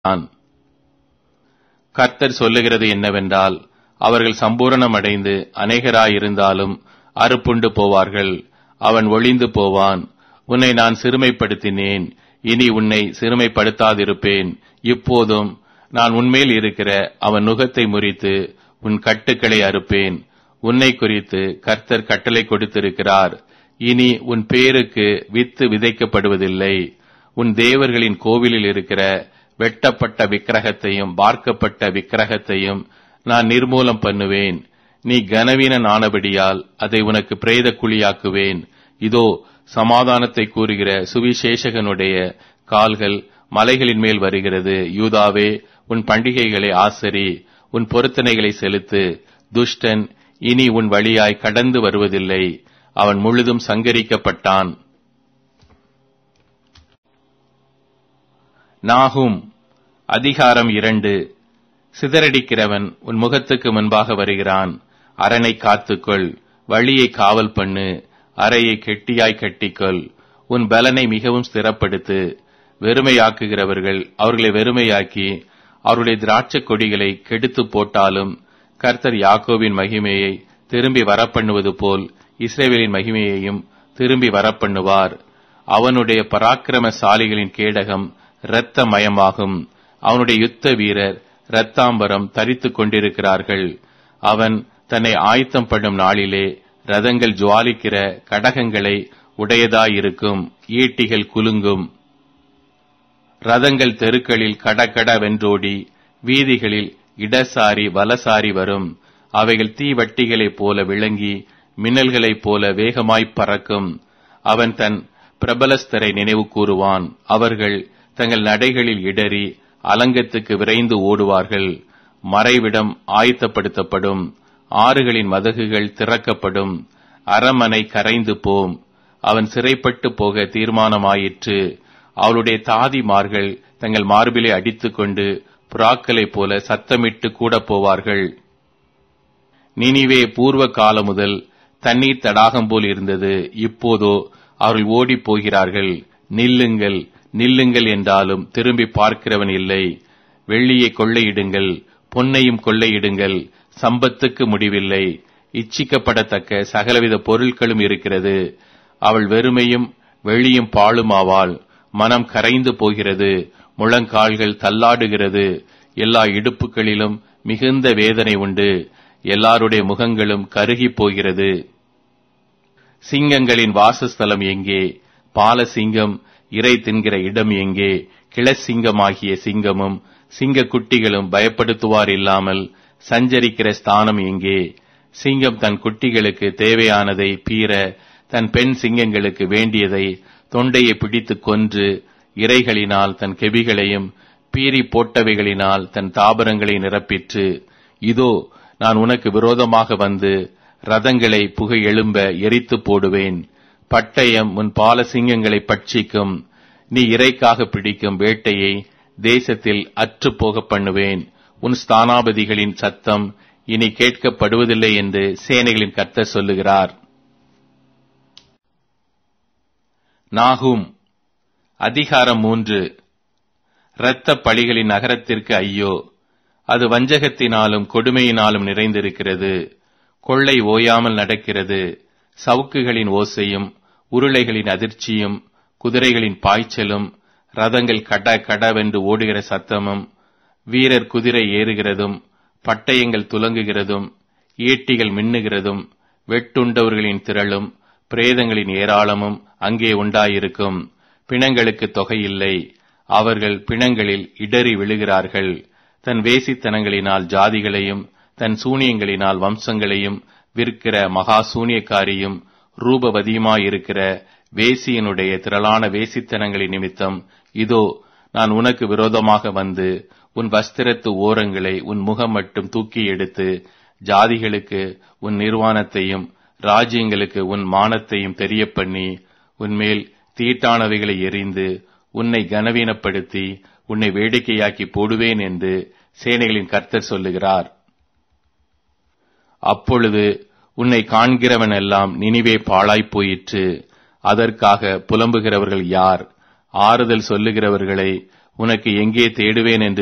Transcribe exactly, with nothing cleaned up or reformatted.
நான். கர்த்தர் சொல்லுகிறது என்னவென்றால், அவர்கள் சம்பூரணமடைந்து அநேகராயிருந்தாலும் அறுப்புண்டு போவார்கள். அவன் ஒளிந்து போவான். உன்னை நான் சிறுமைப்படுத்தினேன், இனி உன்னை சிறுமைப்படுத்தாதிருப்பேன். இப்போதும் நான் உன்மேல் இருக்கிற அவன் நுகத்தை முறித்து உன் கட்டுக்களை அறுப்பேன். உன்னை குறித்து கர்த்தர் கட்டளை கொடுத்திருக்கிறார். இனி உன் பேருக்கு வித்து விதைக்கப்படுவதில்லை. உன் தேவர்களின் கோவிலில் இருக்கிற வெட்டப்பட்ட விக்கிரகத்தையும் பார்க்கப்பட்ட விக்கிரகத்தையும் நான் நிர்மூலம் பண்ணுவேன். நீ கனவீனன் ஆனபடியால் அதை உனக்கு பிரேத குழியாக்குவேன். இதோ, சமாதானத்தை கூறுகிற சுவிசேஷகனுடைய கால்கள் மலைகளின் மேல் வருகிறது. யூதாவே, உன் பண்டிகைகளை ஆசரி, உன் பொருத்தனைகளை செலுத்து. துஷ்டன் இனி உன் வழியாய் கடந்து வருவதில்லை. அவன் முழுதும் சங்கரிக்கப்பட்டான். நாகும் அதிகாரம் இரண்டு. சிதறடிக்கிறவன் உன் முகத்துக்கு முன்பாக வருகிறான். அரணை காத்துக்கொள், வழியை காவல் பண்ணு, அறையை கெட்டியாய் கட்டிக்கொள். உன் பலனை மிகவும் ஸ்திரப்படுத்து. வெறுமையாக்குகிறவர்கள் அவர்களை வெறுமையாக்கி அவருடைய திராட்சை கொடிகளை கெடுத்து போட்டாலும், கர்த்தர் யாக்கோபின் மகிமையை திரும்பி வரப்பண்ணுவது போல் இஸ்ரவேலின் மகிமையையும் திரும்பி வரப்பண்ணுவார். அவனுடைய பராக்கிரமசாலிகளின் கேடகம் இரத்த மயமாகும். அவனுடைய யுத்த வீரர் இரத்தாம்பரம் தரித்துக் கொண்டிருக்கிறார்கள். அவன் தன்னை ஆயத்தம் பண்ணும் நாளிலே ரதங்கள் ஜுவாலிக்கிற கடகங்களை உடையதாயிருக்கும். ஈட்டிகள் குலுங்கும். ரதங்கள் தெருக்களில் கடகட வென்றோடி வீதிகளில் இடசாரி வலசாரி வரும். அவைகள் தீவட்டிகளைப் போல விளங்கி மின்னல்களைப் போல வேகமாய்ப் பறக்கும். அவன் தன் பிரபலஸ்தரை நினைவு கூறுவான். அவர்கள் தங்கள் நடைகளில் இடறி அலங்கத்துக்கு விரைந்து ஓடுவார்கள். மறைவிடம் ஆயத்தப்படுத்தப்படும். ஆறுகளின் மதகுகள் திறக்கப்படும். அரமனை கரைந்து போம். அவன் சிறைப்பட்டு போக தீர்மானமாயிற்று. அவளுடைய தாதிமார்கள் தங்கள் மார்பிலை அடித்துக் கொண்டு புறாக்களைப் போல சத்தமிட்டு கூட போவார்கள். நினிவே பூர்வ காலம் முதல் தண்ணீர் தடாகம் போல் இருந்தது. இப்போதோ அவர்கள் ஓடிப் போகிறார்கள். நில்லுங்கள், நில்லுங்கள் என்றாலும் திரும்பி பார்க்கிறவன் இல்லை. வெள்ளியை கொள்ளையிடுங்கள், பொன்னையும் கொள்ளையிடுங்கள், சம்பத்துக்கு முடிவில்லை. இச்சிக்கப்படத்தக்க சகலவித பொருட்களும் இருக்கிறது. அவள் வெறுமையும் வெளியும் பாழுமாவாள். மனம் கரைந்து போகிறது. முழங்கால்கள் தள்ளாடுகிறது. எல்லா இடுப்புகளிலும் மிகுந்த வேதனை உண்டு. எல்லாருடைய முகங்களும் கருகி போகிறது. சிங்கங்களின் வாசஸ்தலம் எங்கே? பால சிங்கம் இறை தின்கிற இடம் எங்கே? கிளசிங்கமாகிய சிங்கமும் சிங்க குட்டிகளும் பயப்படுத்துவார் இல்லாமல் சஞ்சரிக்கிற ஸ்தானம் எங்கே? சிங்கம் தன் குட்டிகளுக்கு தேவையானதை பீற, தன் பெண் சிங்கங்களுக்கு வேண்டியதை தொண்டையை பிடித்து கொன்று, இறைகளினால் தன் கெபிகளையும் பீறி போட்டவைகளினால் தன் தாபரங்களை நிரப்பிற்று. இதோ, நான் உனக்கு விரோதமாக வந்து ரதங்களை புகை எழும்ப எரித்து போடுவேன். பட்டயம் உன் பால சிங்கங்களை பட்சிக்கும். நீ இறைக்காக பிடிக்கும் வேட்டையை தேசத்தில் அற்று போக பண்ணுவேன். உன் ஸ்தானாபதிகளின் சத்தம் இனி கேட்கப்படுவதில்லை என்று சேனைகளின் கர்த்தர் சொல்லுகிறார். நாகும் அதிகாரம் மூன்று. இரத்த பழிகளின் நகரத்திற்கு ஐயோ! அது வஞ்சகத்தினாலும் கொடுமையினாலும் நிறைந்திருக்கிறது. கொள்ளை ஓயாமல் நடக்கிறது. சவுக்குகளின் ஓசையும் உருளைகளின் அதிர்ச்சியும் குதிரைகளின் பாய்ச்சலும் ரதங்கள் கட கடவென்று ஓடுகிற சத்தமும் வீரர் குதிரை ஏறுகிறதும் பட்டயங்கள் துலங்குகிறதும் ஈட்டிகள் மின்னுகிறதும் வெட்டுண்டவர்களின் திரளும் பிரேதங்களின் ஏராளமும் அங்கே உண்டாயிருக்கும். பிணங்களுக்கு தொகையில்லை. அவர்கள் பிணங்களில் இடறி விழுகிறார்கள். தன் வேசித்தனங்களினால் ஜாதிகளையும் தன் சூனியங்களினால் வம்சங்களையும் விற்கிற மகா சூனியக்காரியும் ரூபவதியுமாயிருக்கிற வேசியனுடைய திரளான வேசித்தனங்களின் நிமித்தம் இதோ, நான் உனக்கு விரோதமாக வந்து உன் வஸ்திரத்து ஓரங்களை உன் முகம் மட்டும் தூக்கி எடுத்து ஜாதிகளுக்கு உன் நிர்வாணத்தையும் ராஜ்யங்களுக்கு உன் மானத்தையும் தெரிய பண்ணி உன்மேல் தீட்டானவைகளை எறிந்து உன்னை கனவீனப்படுத்தி உன்னை வேடிக்கையாக்கி போடுவேன் என்று சேனைகளின் கர்த்தர் சொல்லுகிறார். அப்பொழுது உன்னை காண்கிறவன் எல்லாம் நினிவே பாழாய்ப் போயிற்று. அதற்காக புலம்புகிறவர்கள் யார்? ஆறுதல் சொல்லுகிறவர்களை உனக்கு எங்கே தேடுவேன் என்று